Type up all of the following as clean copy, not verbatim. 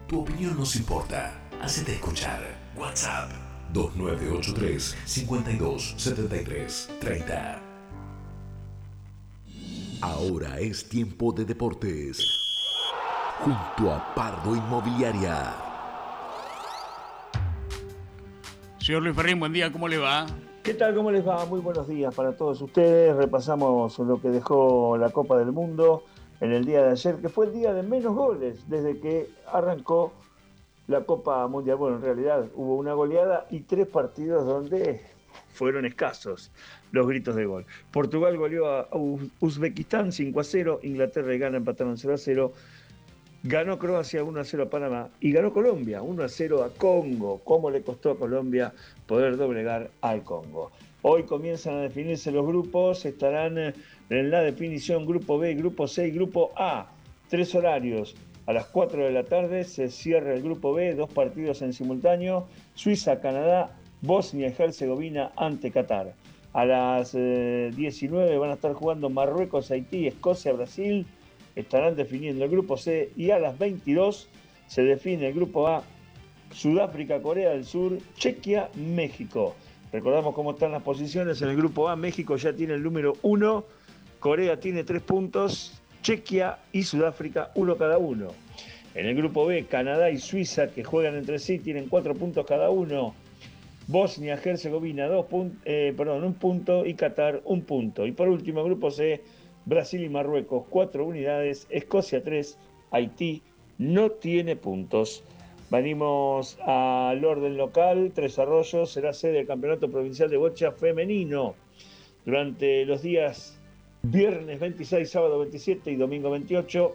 Tu opinión nos importa. Hacete escuchar. WhatsApp 2983 52 73 30. Ahora es tiempo de deportes. Junto a Pardo Inmobiliaria. Señor Luis Ferrín, buen día, ¿cómo le va? ¿Qué tal? ¿Cómo les va? Muy buenos días para todos ustedes. Repasamos lo que dejó la Copa del Mundo en el día de ayer, que fue el día de menos goles desde que arrancó la Copa Mundial. Bueno, en realidad hubo una goleada y 3 partidos donde fueron escasos los gritos de gol. Portugal goleó a Uzbekistán 5-0, Inglaterra y Ghana empataron 0-0, ganó Croacia 1-0 a Panamá y ganó Colombia 1-0 a Congo. ¿Cómo le costó a Colombia poder doblegar al Congo? Hoy comienzan a definirse los grupos, estarán en la definición Grupo B, Grupo C y Grupo A. 3 horarios. A las 4 de la tarde se cierra el Grupo B, 2 partidos en simultáneo, Suiza, Canadá, Bosnia y Herzegovina ante Qatar. A las 19 van a estar jugando Marruecos, Haití, Escocia, Brasil, estarán definiendo el Grupo C y a las 22 se define el Grupo A, Sudáfrica, Corea del Sur, Chequia, México. Recordamos cómo están las posiciones en el Grupo A. México ya tiene el número 1, Corea tiene 3 puntos, Chequia y Sudáfrica 1 cada uno. En el Grupo B, Canadá y Suiza, que juegan entre sí, tienen 4 puntos cada uno. Bosnia, Herzegovina 1 punto y Qatar 1 punto. Y por último, Grupo C, Brasil y Marruecos 4 unidades, Escocia 3, Haití no tiene puntos. Venimos al orden local. Tres Arroyos será sede del Campeonato Provincial de Bocha Femenino durante los días viernes 26, sábado 27 y domingo 28.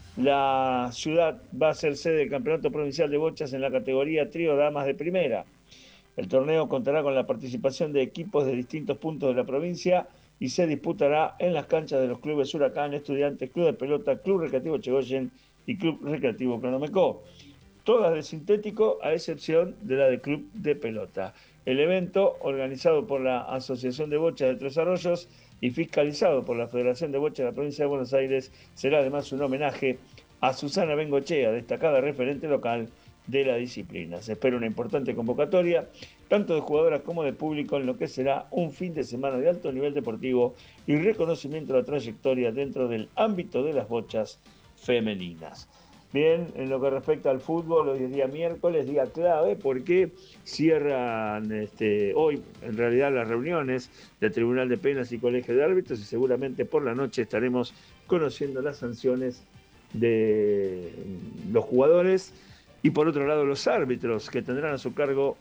La ciudad va a ser sede del Campeonato Provincial de Bochas en la categoría Trío Damas de Primera. El torneo contará con la participación de equipos de distintos puntos de la provincia y se disputará en las canchas de los clubes Huracán, Estudiantes, Club de Pelota, Club Recreativo Chegoyen y Club Recreativo Clonomecó. Todas de sintético, a excepción de la de Club de Pelota. El evento, organizado por la Asociación de Bochas de Tres Arroyos y fiscalizado por la Federación de Bochas de la Provincia de Buenos Aires, será además un homenaje a Susana Bengochea, destacada referente local de la disciplina. Se espera una importante convocatoria, tanto de jugadoras como de público, en lo que será un fin de semana de alto nivel deportivo y reconocimiento de la trayectoria dentro del ámbito de las bochas femeninas. Bien, en lo que respecta al fútbol, hoy es día miércoles, día clave, porque cierran hoy, en realidad, las reuniones del Tribunal de Penas y Colegio de Árbitros y seguramente por la noche estaremos conociendo las sanciones de los jugadores y por otro lado los árbitros que tendrán a su cargo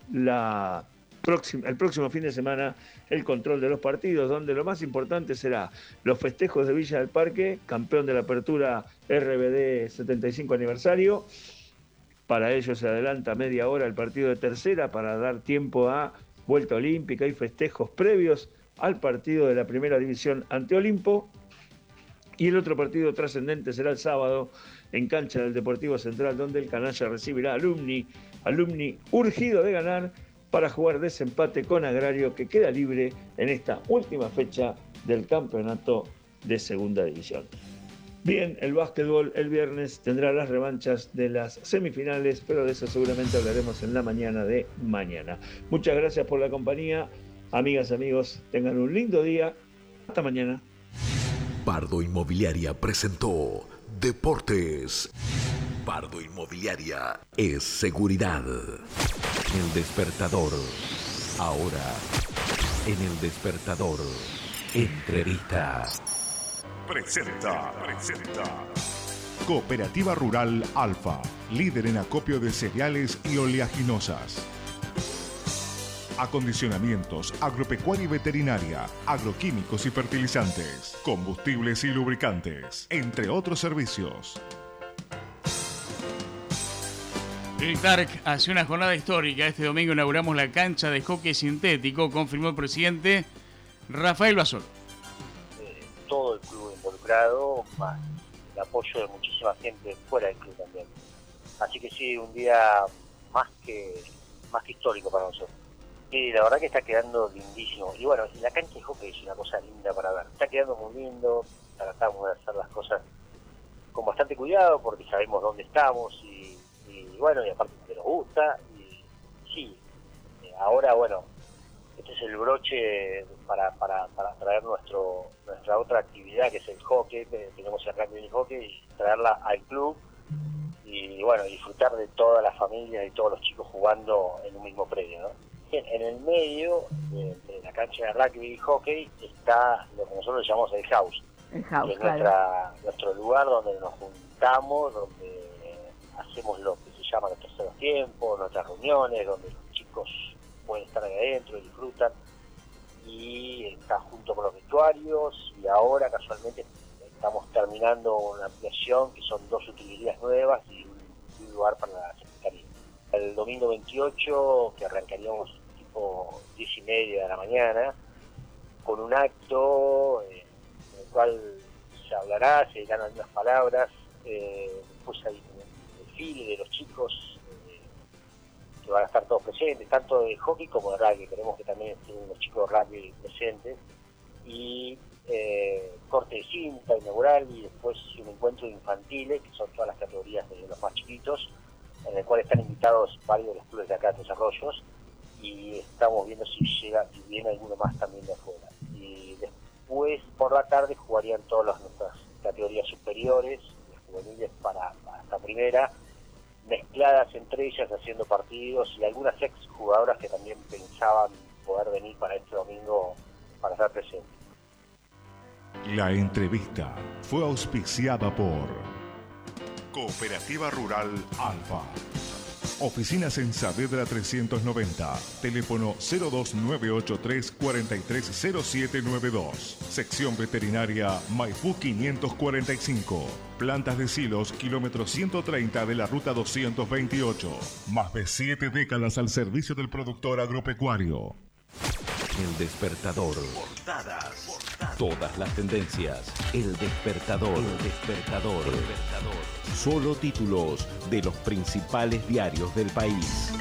el próximo fin de semana el control de los partidos, donde lo más importante será los festejos de Villa del Parque, campeón de la apertura RBD 75 aniversario. Para ello se adelanta media hora el partido de tercera para dar tiempo a vuelta olímpica y festejos previos al partido de la primera división ante Olimpo. Y el otro partido trascendente será el sábado en cancha del Deportivo Central, donde el canalla recibirá Alumni urgido de ganar para jugar desempate con Agrario, que queda libre en esta última fecha del campeonato de segunda división. Bien, el básquetbol el viernes tendrá las revanchas de las semifinales, pero de eso seguramente hablaremos en la mañana de mañana. Muchas gracias por la compañía. Amigas, amigos, tengan un lindo día. Hasta mañana. Pardo Inmobiliaria presentó Deportes. Pardo Inmobiliaria es seguridad. El despertador. Ahora, en el despertador, entrevista. Presenta. Cooperativa Rural Alfa, líder en acopio de cereales y oleaginosas. Acondicionamientos, agropecuaria y veterinaria, agroquímicos y fertilizantes, combustibles y lubricantes, entre otros servicios. El TARC hace una jornada histórica. Este domingo inauguramos la cancha de hockey sintético, confirmó el presidente Rafael Basol. Todo el club involucrado, más el apoyo de muchísima gente fuera del club también. Así que sí, un día más que histórico para nosotros. Y la verdad que está quedando lindísimo. Y bueno, la cancha de hockey es una cosa linda para ver. Está quedando muy lindo. Tratamos de hacer las cosas con bastante cuidado porque sabemos dónde estamos y bueno, y aparte que nos gusta, y sí, ahora bueno, este es el broche para traer nuestra otra actividad, que es el hockey, que tenemos el rugby y el hockey, y traerla al club, y bueno, disfrutar de toda la familia y todos los chicos jugando en un mismo predio, ¿no? En el medio de la cancha de rugby y hockey está lo que nosotros llamamos el house. El house, que es claro. nuestro lugar donde nos juntamos, donde hacemos lo que se llama los terceros tiempos, nuestras reuniones, donde los chicos pueden estar ahí adentro y disfrutan, y está junto con los vestuarios, y ahora casualmente estamos terminando una ampliación que son 2 utilerías nuevas y un lugar para la secretaría. El domingo 28, que arrancaríamos tipo 10:30 de la mañana, con un acto en el cual se hablará, se dirán algunas palabras, después hay un desfile de los chicos que van a estar todos presentes, tanto de hockey como de rugby. Queremos que también estén los chicos de rugby presentes, y corte de cinta inaugural, y después un encuentro de infantiles, que son todas las categorías de los más chiquitos, en el cual están invitados varios de los clubes de acá de Desarrollos, y estamos viendo si viene alguno más también de afuera. Y después por la tarde jugarían todas nuestras categorías superiores, los juveniles para esta primera, mezcladas entre ellas, haciendo partidos, y algunas ex jugadoras que también pensaban poder venir para este domingo para estar presentes. La entrevista fue auspiciada por Cooperativa Rural Alfa. Oficinas en Saavedra 390. Teléfono 02983 430792. Sección veterinaria Maipú 545. Plantas de silos, kilómetro 130 de la ruta 228. Más de 7 décadas al servicio del productor agropecuario. El Despertador. Portadas. Todas las tendencias. El Despertador. El Despertador. El Despertador. Solo títulos de los principales diarios del país.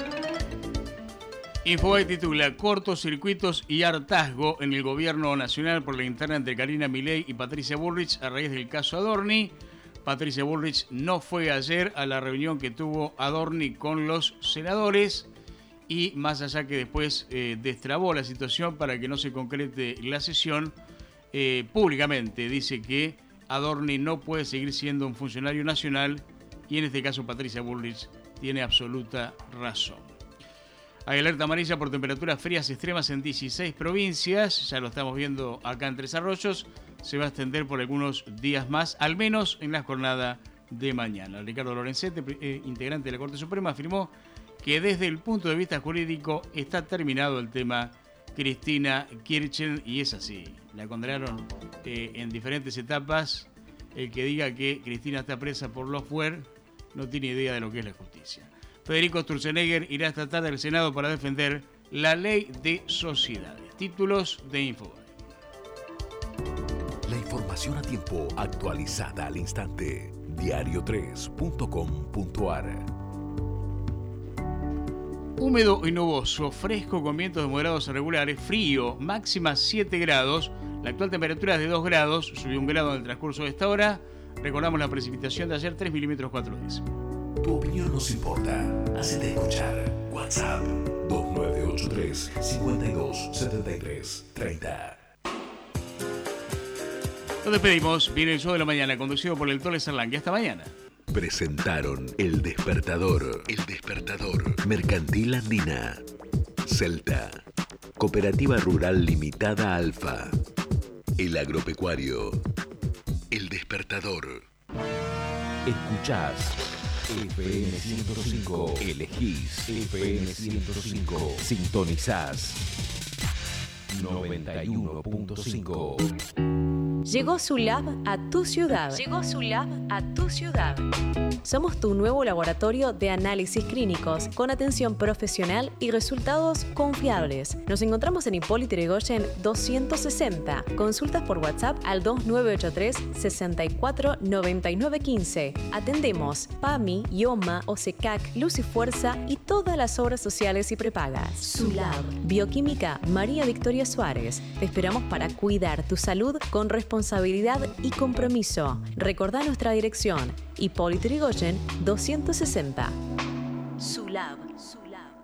Infobae titula: cortocircuitos y hartazgo en el gobierno nacional por la interna entre Karina Milei y Patricia Bullrich a raíz del caso Adorni. Patricia Bullrich no fue ayer a la reunión que tuvo Adorni con los senadores, y más allá que después destrabó la situación para que no se concrete la sesión, públicamente dice que Adorni no puede seguir siendo un funcionario nacional, y en este caso Patricia Bullrich tiene absoluta razón. Hay alerta amarilla por temperaturas frías extremas en 16 provincias, ya lo estamos viendo acá en Tres Arroyos, se va a extender por algunos días más, al menos en la jornada de mañana. Ricardo Lorenzetti, integrante de la Corte Suprema, afirmó que desde el punto de vista jurídico está terminado el tema Cristina Kirchner, y es así. La condenaron en diferentes etapas. El que diga que Cristina está presa por lawfare no tiene idea de lo que es la justicia. Federico Sturzenegger irá esta tarde al Senado para defender la ley de sociedades. Títulos de Infobae. La información a tiempo, actualizada al instante. Diario3.com.ar. Húmedo y nuboso, fresco con vientos de moderados a regulares, frío, máxima 7 grados. La actual temperatura es de 2 grados, subió 1 grado en el transcurso de esta hora. Recordamos la precipitación de ayer, 3 milímetros 4 décimas. Tu opinión nos importa. Hacete escuchar. WhatsApp 2983 527330. Nos despedimos. Viene el show de la mañana, conducido por el Tole Sarlán. Hasta mañana. Presentaron El Despertador. El Despertador. Mercantil Andina. Celta. Cooperativa Rural Limitada Alfa. El Agropecuario. El Despertador. Escuchás FM 105. Elegís FM 105. Sintonizás 91.5. Llegó SULAB a tu ciudad. Llegó SULAB a tu ciudad. Somos tu nuevo laboratorio de análisis clínicos con atención profesional y resultados confiables. Nos encontramos en Hipólito Yrigoyen 260. Consultas por WhatsApp al 2983 64 99 15. Atendemos PAMI, IOMA, OSECAC, Luz y Fuerza y todas las obras sociales y prepagas. SULAB. Bioquímica María Victoria Suárez. Te esperamos para cuidar tu salud con responsabilidad responsabilidad y compromiso. Recordá nuestra dirección: Hipólito Yrigoyen 260. SULAB.